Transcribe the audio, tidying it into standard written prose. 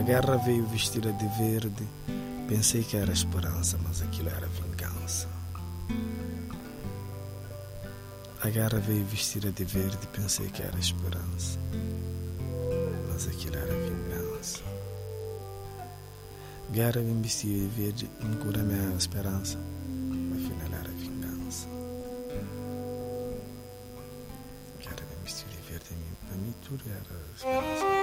guerra veio vestida de verde. Pensei que era esperança, mas aquilo era vingança. A guerra veio vestida de verde. Pensei que era esperança, mas aquilo era vingança. A guerra veio vestida de verde. Me cura minha esperança, afinal era vingança. A guerra veio vestida de verde. Para mim tudo era esperança.